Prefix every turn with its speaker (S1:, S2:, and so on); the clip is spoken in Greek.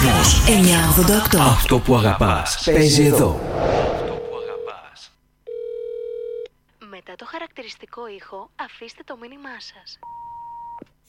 S1: Ρυθμός 988. Αυτό που αγαπάς παίζει εδώ.
S2: Μετά το χαρακτηριστικό ήχο, αφήστε το μήνυμά σας.